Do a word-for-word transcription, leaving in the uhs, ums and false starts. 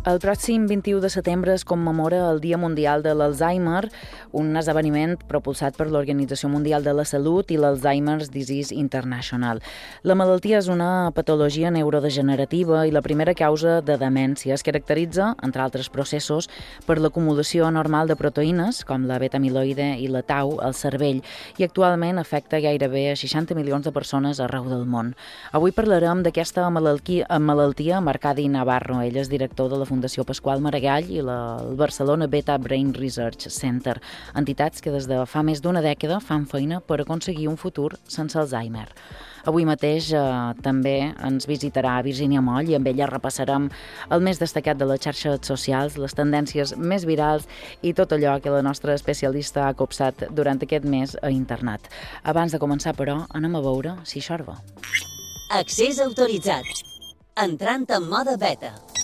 El pròxim vint-i-u de setembre es commemora el Dia Mundial de l'Alzheimer, un esdeveniment propulsat per l'Organització Mundial de la Salut i l'Alzheimer's Disease International. La malaltia és una patologia neurodegenerativa i la primera causa de demència. Es caracteritza, entre altres processos, per l'acumulació anormal de proteïnes, com la beta-amiloide i la tau, al cervell, i actualment afecta gairebé a seixanta milions de persones arreu del món. Avui parlarem d'aquesta malaltia, malaltia amb Arcadi Navarro. Ell és director de la Fundació Pasqual Maragall i la, el Barcelona Beta Brain Research Center, entitats que des de fa més d'una dècada fan feina per aconseguir un futur sense Alzheimer. Avui mateix eh, també ens visitarà Virginia Moll i amb ella repassarem el més destacat de les xarxes socials, les tendències més virals i tot allò que la nostra especialista ha copsat durant aquest mes a internet. Abans de començar, però, anem a veure si això va. Accés autoritzat. Entrant en mode beta.